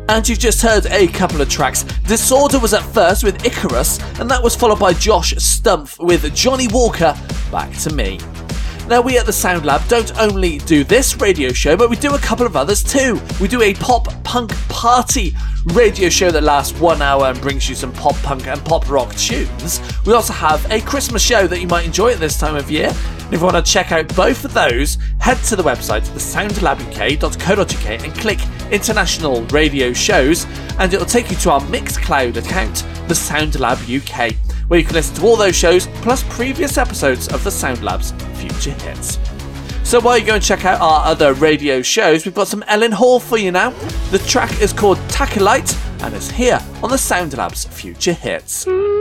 And you've just heard a couple of tracks. Disorder was at first with Icarus, and that was followed by Josh Stumpf with Johnny Walker, Back to Me. Now, we at the Sound Lab don't only do this radio show, but we do a couple of others too. We do a pop punk party radio show that lasts 1 hour and brings you some pop punk and pop rock tunes. We also have a Christmas show that you might enjoy at this time of year. And if you want to check out both of those, head to the website, thesoundlabuk.co.uk, and click International Radio Shows, and it'll take you to our Mixcloud account, The Sound Lab UK, where you can listen to all those shows, plus previous episodes of the Sound Lab's Future Hits. So while you go and check out our other radio shows, we've got some Ellen Hall for you now. The track is called Tacholite, and it's here on the Sound Lab's Future Hits.